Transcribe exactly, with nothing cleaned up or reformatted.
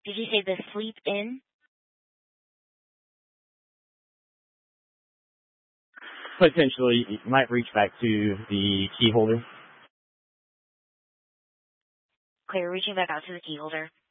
Did you say the sleep in? Potentially, it might reach back to the key holder. Okay, we're reaching back out to the key holder.